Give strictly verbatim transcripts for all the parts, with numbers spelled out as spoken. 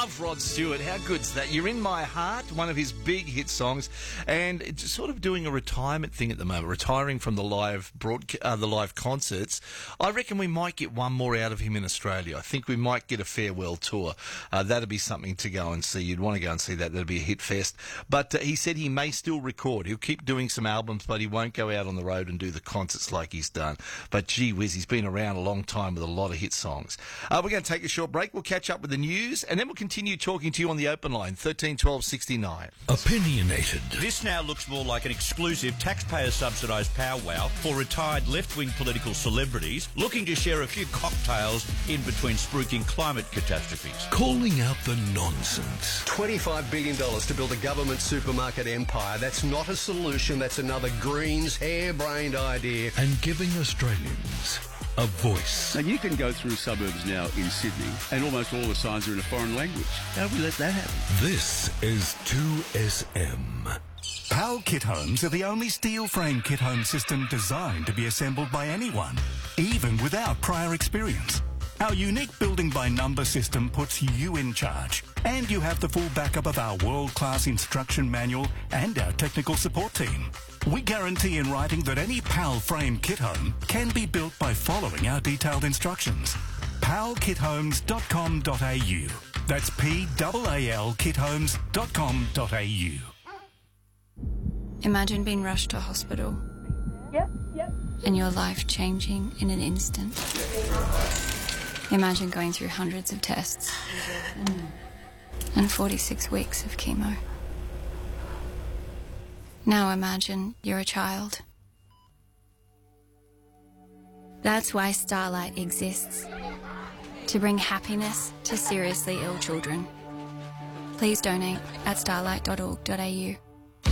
love Rod Stewart. How good's that? You're in My Heart, one of his big hit songs, and it's sort of doing a retirement thing at the moment, retiring from the live broad, uh, the live concerts. I reckon we might get one more out of him in Australia. I think we might get a farewell tour. Uh, that'd be something to go and see. You'd want to go and see that. That'd be a hit fest. But uh, he said he may still record. He'll keep doing some albums, but he won't go out on the road and do the concerts like he's done. But gee whiz, he's been around a long time with a lot of hit songs. Uh, we're going to take a short break. We'll catch up with the news, and then we'll continue talking to you on the open line, thirteen twelve sixty-nine. Opinionated. This now looks more like an exclusive taxpayer-subsidised powwow for retired left-wing political celebrities looking to share a few cocktails in between spruiking climate catastrophes. Calling out the nonsense. twenty-five billion dollars to build a government supermarket empire. That's not a solution. That's another Greens harebrained idea. And giving Australians a voice. Now, you can go through suburbs now in Sydney and almost all the signs are in a foreign language. How do we let that happen? This is two S M. PAL kit homes are the only steel frame kit home system designed to be assembled by anyone, even without prior experience. Our unique building by number system puts you in charge, and you have the full backup of our world-class instruction manual and our technical support team. We guarantee in writing that any PAL frame kit home can be built by following our detailed instructions. pal kit homes dot com dot a u. That's P A A L kit homes dot com dot a u. Imagine being rushed to hospital. Yep, yep. And your life changing in an instant. Imagine going through hundreds of tests and forty-six weeks of chemo. Now imagine you're a child. That's why Starlight exists. To bring happiness to seriously ill children. Please donate at starlight dot org dot a u.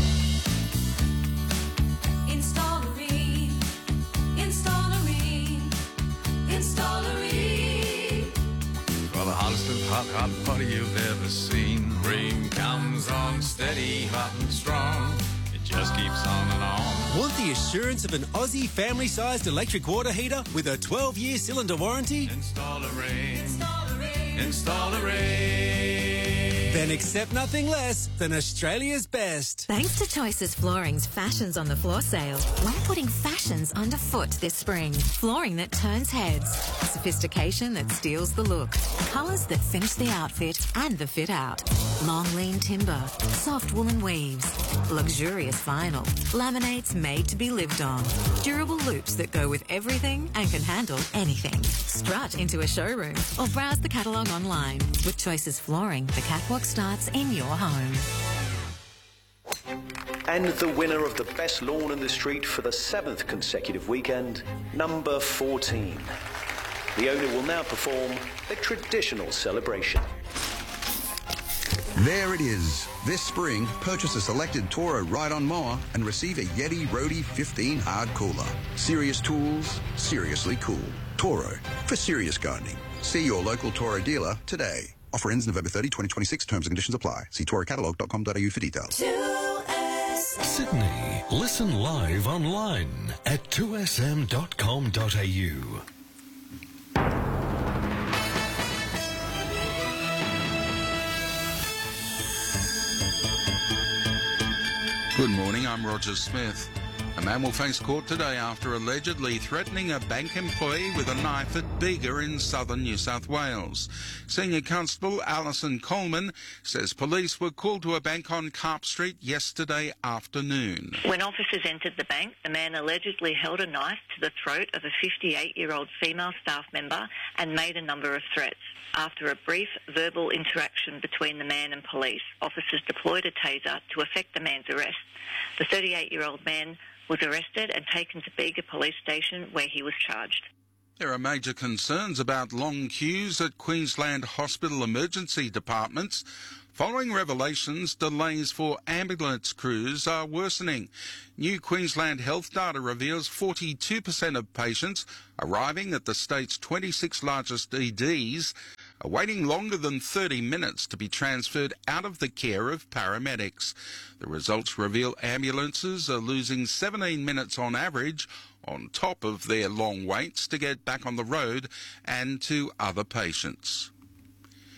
Installerine, Installerine, Installerine. For the hottest of hot, hot party you've ever seen. Rain comes on steady, hot and strong. It just keeps on and on. Want the assurance of an Aussie family-sized electric water heater with a twelve-year cylinder warranty? Installerine, Installerine, Installerine. Then accept nothing less than Australia's best. Thanks to Choices Flooring's Fashions on the Floor sale, we're putting fashions underfoot this spring. Flooring that turns heads, sophistication that steals the look, colours that finish the outfit and the fit out. Long lean timber, soft woolen weaves, luxurious vinyl, laminates made to be lived on, durable loops that go with everything and can handle anything. Strut into a showroom or browse the catalogue online. With Choices Flooring, the catwalk starts in your home. And the winner of the best lawn in the street for the seventh consecutive weekend, number fourteen. The owner will now perform a traditional celebration. There it is. This spring, purchase a selected Toro ride-on mower and receive a Yeti Roadie fifteen hard cooler. Serious tools, seriously cool. Toro, for serious gardening. See your local Toro dealer today. Offer ends November thirtieth, twenty twenty-six. Terms and conditions apply. See toro catalog dot com dot a u for details. Sydney. Listen live online at two s m dot com dot a u. Good morning, I'm Roger Smith. A man will face court today after allegedly threatening a bank employee with a knife at Bega in southern New South Wales. Senior Constable Alison Coleman says police were called to a bank on Carp Street yesterday afternoon. When officers entered the bank, the man allegedly held a knife to the throat of a fifty-eight-year-old female staff member and made a number of threats. After a brief verbal interaction between the man and police, officers deployed a taser to effect the man's arrest. The thirty-eight-year-old man was arrested and taken to Bega Police Station where he was charged. There are major concerns about long queues at Queensland hospital emergency departments. Following revelations, delays for ambulance crews are worsening. New Queensland health data reveals forty-two percent of patients arriving at the state's twenty-six largest E Ds are waiting longer than thirty minutes to be transferred out of the care of paramedics. The results reveal ambulances are losing seventeen minutes on average on top of their long waits to get back on the road and to other patients.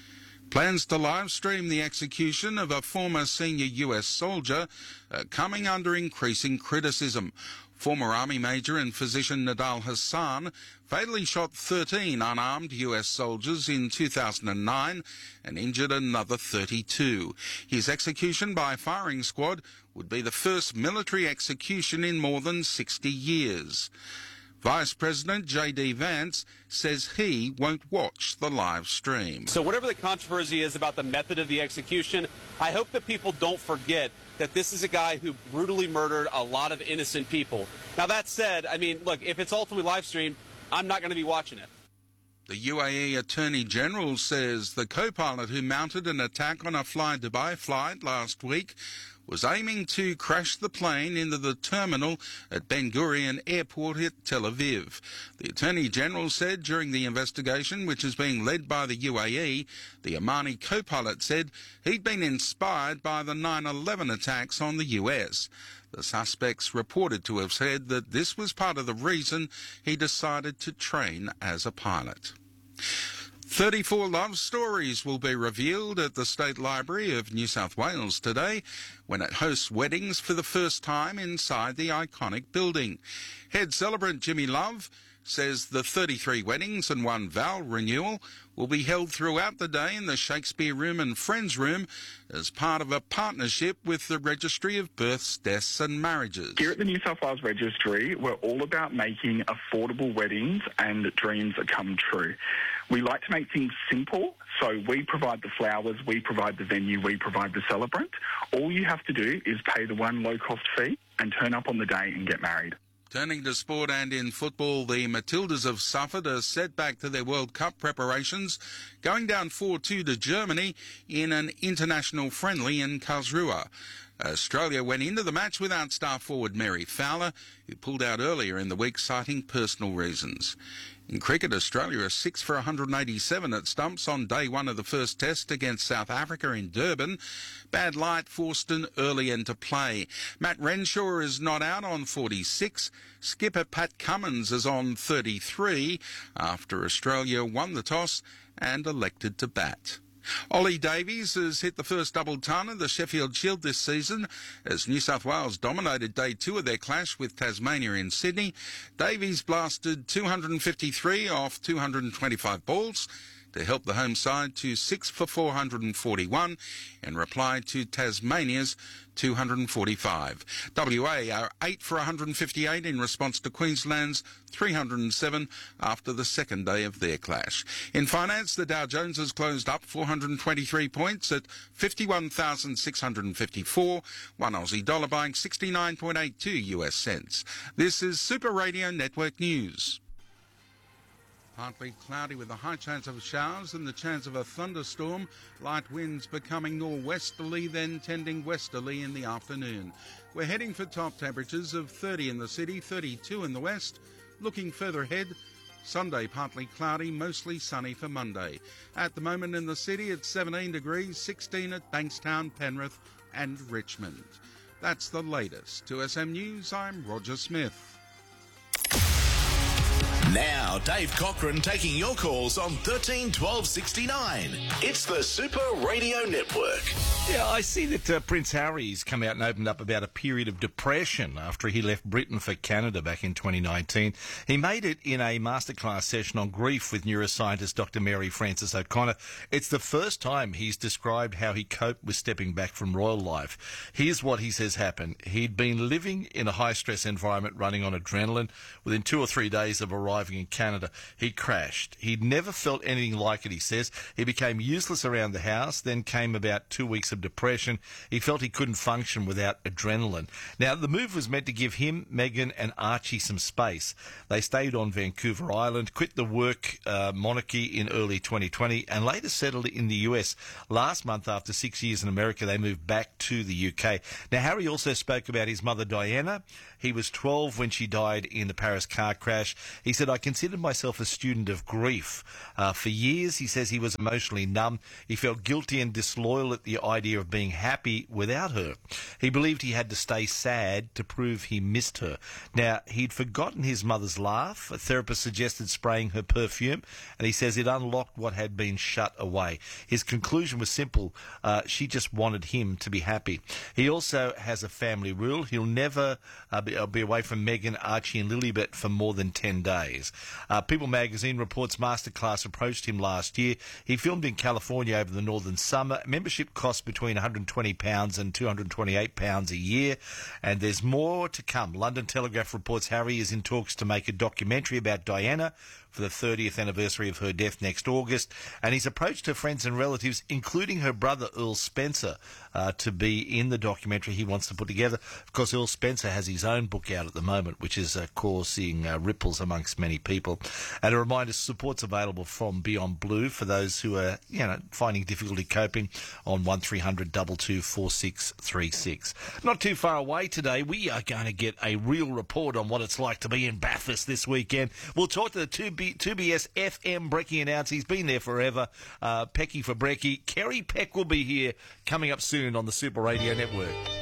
Plans to live stream the execution of a former senior U S soldier are coming under increasing criticism. Former Army Major and physician Nidal Hassan fatally shot thirteen unarmed U S soldiers in two thousand nine and injured another thirty-two. His execution by firing squad would be the first military execution in more than sixty years. Vice President J D Vance says he won't watch the live stream. So whatever the controversy is about the method of the execution, I hope that people don't forget that this is a guy who brutally murdered a lot of innocent people. Now, that said, I mean, look, if it's ultimately live streamed, I'm not going to be watching it. The U A E Attorney General says the co-pilot who mounted an attack on a Fly Dubai flight last week was aiming to crash the plane into the terminal at Ben Gurion Airport at Tel Aviv. The Attorney General said during the investigation, which is being led by the U A E, the Omani co-pilot said he'd been inspired by the nine eleven attacks on the U S. The suspects reported to have said that this was part of the reason he decided to train as a pilot. thirty-four love stories will be revealed at the State Library of New South Wales today when it hosts weddings for the first time inside the iconic building. Head celebrant Jimmy Love says the thirty-three weddings and one vow renewal will be held throughout the day in the Shakespeare Room and Friends Room as part of a partnership with the Registry of Births, Deaths and Marriages. Here at the New South Wales Registry, we're all about making affordable weddings and dreams come true. We like to make things simple, so we provide the flowers, we provide the venue, we provide the celebrant. All you have to do is pay the one low-cost fee and turn up on the day and get married. Turning to sport and in football, the Matildas have suffered a setback to their World Cup preparations, going down four two to Germany in an international friendly in Karlsruhe. Australia went into the match without star forward Mary Fowler, who pulled out earlier in the week citing personal reasons. In cricket, Australia are six for one hundred eighty-seven at stumps on day one of the first test against South Africa in Durban. Bad light forced an early end to play. Matt Renshaw is not out on forty-six. Skipper Pat Cummins is on thirty-three after Australia won the toss and elected to bat. Ollie Davies has hit the first double ton of the Sheffield Shield this season as New South Wales dominated day two of their clash with Tasmania in Sydney. Davies blasted two hundred fifty-three off two hundred twenty-five balls to help the home side to six for four hundred forty-one in reply to Tasmania's two hundred forty-five. W A are eight for one hundred fifty-eight in response to Queensland's three hundred seven after the second day of their clash. In finance, the Dow Jones has closed up four hundred twenty-three points at fifty-one thousand six hundred fifty-four, one Aussie dollar buying sixty-nine point eight two U S cents. This is Super Radio Network News. Partly cloudy with a high chance of showers and the chance of a thunderstorm. Light winds becoming norwesterly, then tending westerly in the afternoon. We're heading for top temperatures of thirty in the city, thirty-two in the west. Looking further ahead, Sunday partly cloudy, mostly sunny for Monday. At the moment in the city, it's seventeen degrees, sixteen at Bankstown, Penrith and Richmond. That's the latest. To S M News, I'm Roger Smith. Now, Dave Cochran taking your calls on thirteen twelve sixty-nine. It's the Super Radio Network. Yeah, I see that uh, Prince Harry's come out and opened up about a period of depression after he left Britain for Canada back in twenty nineteen. He made it in a masterclass session on grief with neuroscientist Doctor Mary Frances O'Connor. It's the first time he's described how he coped with stepping back from royal life. Here's what he says happened. He'd been living in a high-stress environment running on adrenaline. Within two or three days of arriving in Canada, he crashed. He'd never felt anything like it, he says. He became useless around the house, then came about two weeks of depression. He felt he couldn't function without adrenaline. Now, the move was meant to give him, Meghan and Archie some space. They stayed on Vancouver Island, quit the work uh, monarchy in early twenty twenty, and later settled in the U S. Last month, after six years in America, they moved back to the U K. Now, Harry also spoke about his mother, Diana. He was twelve when she died in the Paris car crash. He said, said, I considered myself a student of grief. Uh, for years, he says he was emotionally numb. He felt guilty and disloyal at the idea of being happy without her. He believed he had to stay sad to prove he missed her. Now, he'd forgotten his mother's laugh. A therapist suggested spraying her perfume, and he says it unlocked what had been shut away. His conclusion was simple. Uh, she just wanted him to be happy. He also has a family rule. He'll never uh, be, uh, be away from Meghan, Archie and Lilibet for more than ten days. Uh, People magazine reports Masterclass approached him last year. He filmed in California over the northern summer. Membership costs between one hundred twenty pounds and two hundred twenty-eight pounds a year, and there's more to come. London Telegraph reports Harry is in talks to make a documentary about Diana for the thirtieth anniversary of her death next August, and he's approached her friends and relatives, including her brother Earl Spencer, uh, to be in the documentary he wants to put together. Of course, Earl Spencer has his own book out at the moment, which is uh, causing uh, ripples amongst many people. And a reminder, support's available from Beyond Blue for those who are, you know, finding difficulty coping on one three hundred two two four six three six. Not too far away today, we are going to get a real report on what it's like to be in Bathurst this weekend. We'll talk to the two B, two B S F M Brekkie announcer. He's been there forever. Uh, Pecky for Brekkie. Kerry Peck will be here coming up soon on the Super Radio Network.